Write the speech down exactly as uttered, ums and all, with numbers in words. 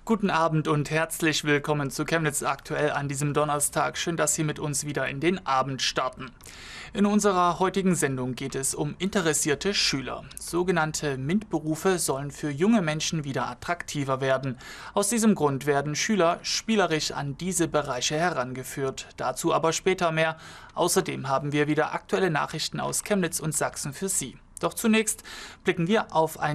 Guten Abend und herzlich willkommen zu Chemnitz aktuell an diesem Donnerstag. Schön, dass Sie mit uns wieder in den Abend starten. In unserer heutigen Sendung geht es um interessierte Schüler. Sogenannte MINT-Berufe sollen für junge Menschen wieder attraktiver werden. Aus diesem Grund werden Schüler spielerisch an diese Bereiche herangeführt. Dazu aber später mehr. Außerdem haben wir wieder aktuelle Nachrichten aus Chemnitz und Sachsen für Sie. Doch zunächst blicken wir auf ein